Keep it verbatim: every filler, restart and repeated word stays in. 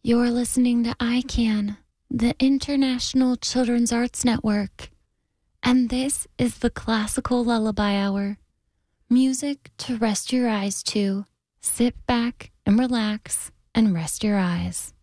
You're listening to I CAN, the International Children's Arts Network, and this is the Classical Lullaby Hour. Music to rest your eyes to. Sit back and relax and rest your eyes.